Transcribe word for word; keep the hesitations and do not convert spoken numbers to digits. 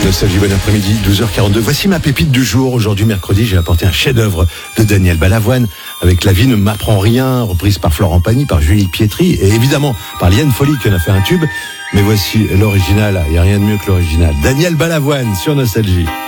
Nostalgie, bon après-midi, douze heures quarante-deux. Voici ma pépite du jour. Aujourd'hui, mercredi, j'ai apporté un chef-d'œuvre de Daniel Balavoine avec La vie ne m'apprend rien, reprise par Florent Pagny, par Julie Pietri et évidemment par Liane Folly qui en a fait un tube. Mais voici l'original, il n'y a rien de mieux que l'original. Daniel Balavoine sur Nostalgie.